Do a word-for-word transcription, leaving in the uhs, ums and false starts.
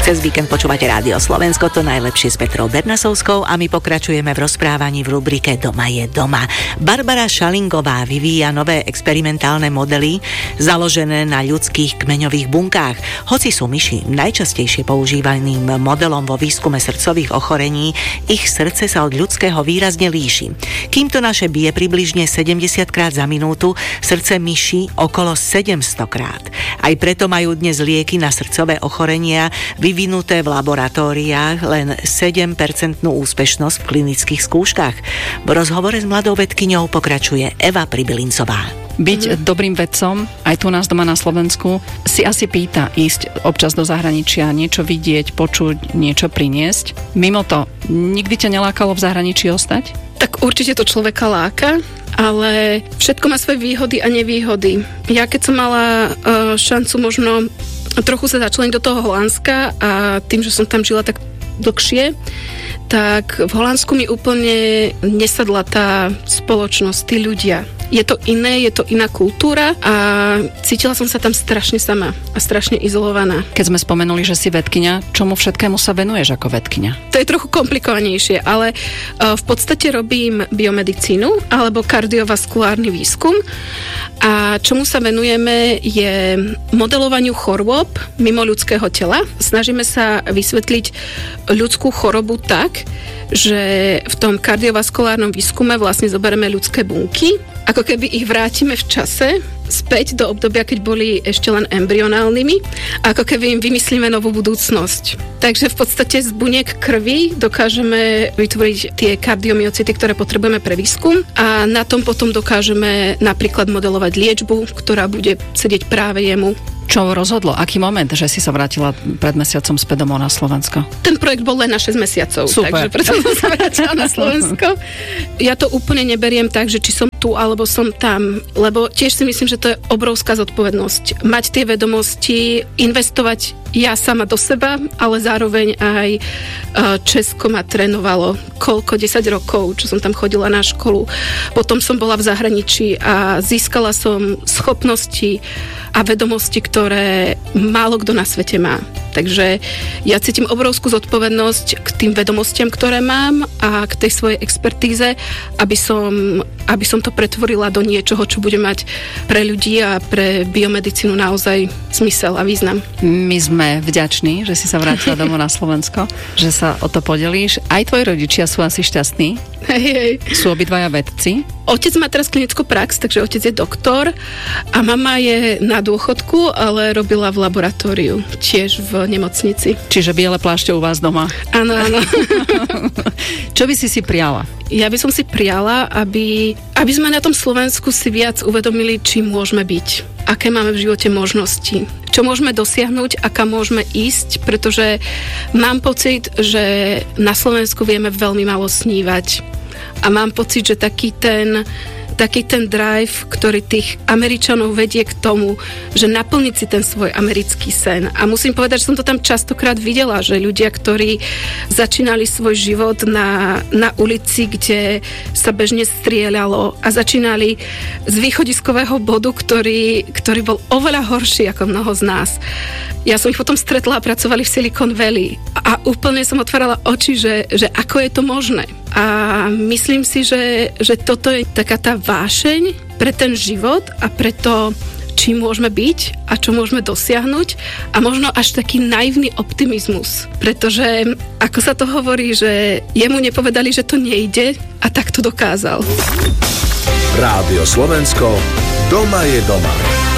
Cez víkend počúvate Rádio Slovensko, to najlepšie s Petrou Bernasovskou a my pokračujeme v rozprávaní v rubrike Doma je doma. Barbara Šalingová vyvíja nové experimentálne modely založené na ľudských kmeňových bunkách. Hoci sú myši najčastejšie používaným modelom vo výskume srdcových ochorení, ich srdce sa od ľudského výrazne líši. Kým to naše bije približne sedemdesiat krát za minútu, srdce myši okolo sedemsto krát. Aj preto majú dnes lieky na srdcové ochorenia vyvinuté v laboratóriách len sedem percent úspešnosť v klinických skúškach. V rozhovore s mladou vedkyňou pokračuje Eva Pribylincová. Byť mm-hmm. dobrým vedcom, aj tu nás doma na Slovensku, si asi pýta ísť občas do zahraničia, niečo vidieť, počuť, niečo priniesť. Mimo to, nikdy ťa nelákalo v zahraničí ostať? Tak určite to človeka láka, ale všetko má svoje výhody a nevýhody. Ja keď som mala uh, šancu možno trochu sa začleniť do toho Holandska a tým, že som tam žila tak dlhšie, tak v Holandsku mi úplne nesadla tá spoločnosť, tí ľudia. Je to iné, je to iná kultúra a cítila som sa tam strašne sama a strašne izolovaná. Keď sme spomenuli, že si vedkyňa, čomu všetkému sa venuješ ako vedkyňa? To je trochu komplikovanejšie, ale uh, v podstate robím biomedicínu alebo kardiovaskulárny výskum a čomu sa venujeme je modelovaniu chorôb mimo ľudského tela. Snažíme sa vysvetliť ľudskú chorobu tak, že v tom kardiovaskulárnom výskume vlastne zoberieme ľudské bunky, ako keby ich vrátime v čase späť do obdobia, keď boli ešte len embryonálnymi, ako keby im vymyslíme novú budúcnosť. Takže v podstate z buniek krvi dokážeme vytvoriť tie kardiomyocity, ktoré potrebujeme pre výskum a na tom potom dokážeme napríklad modelovať liečbu, ktorá bude sedieť práve jemu. Čo rozhodlo? Aký moment, že si sa vrátila pred mesiacom späť domov na Slovensko? Ten projekt bol len na šesť mesiacov, super. Takže preto som sa vrátila na Slovensko. Ja to úplne neberiem tak, že či som tu alebo som tam, lebo tiež si myslím, že to je obrovská zodpovednosť. Mať tie vedomosti, investovať ja sama do seba, ale zároveň aj Česko ma trénovalo koľko, desať rokov, čo som tam chodila na školu. Potom som bola v zahraničí a získala som schopnosti a vedomosti, ktoré málo kto na svete má. Takže ja cítim obrovskú zodpovednosť k tým vedomostiam, ktoré mám a k tej svojej expertíze, aby som, aby som to pretvorila do niečoho, čo bude mať pre ľudí a pre biomedicínu naozaj zmysel a význam. My sme vďační, že si sa vrátila domov na Slovensko, že sa o to podelíš. Aj tvoji rodičia sú asi šťastní. Hej, hej. Sú obidvaja vedci. Otec má teraz klinickú prax, takže otec je doktor a mama je na dôchodku, ale robila v laboratóriu, tiež v nemocnici. Čiže biele plášte u vás doma. Áno, áno. Čo by si si priala? Ja by som si priala, aby, aby sme na tom Slovensku si viac uvedomili, čím môžeme byť. Aké máme v živote možnosti. Čo môžeme dosiahnuť a kam môžeme ísť, pretože mám pocit, že na Slovensku vieme veľmi málo snívať. A mám pocit, že taký ten, taký ten drive, ktorý tých Američanov vedie k tomu, že naplniť si ten svoj americký sen. A musím povedať, že som to tam častokrát videla, že ľudia, ktorí začínali svoj život na, na ulici, kde sa bežne strieľalo a začínali z východiskového bodu, ktorý, ktorý bol oveľa horší ako mnoho z nás. Ja som ich potom stretla a pracovali v Silicon Valley a úplne som otvárala oči, že, že ako je to možné. A myslím si, že, že toto je taká tá vášeň pre ten život a pre to, čím môžeme byť a čo môžeme dosiahnuť a možno až taký naivný optimizmus. Pretože, ako sa to hovorí, že jemu nepovedali, že to nejde a tak to dokázal. Rádio Slovensko, doma je doma.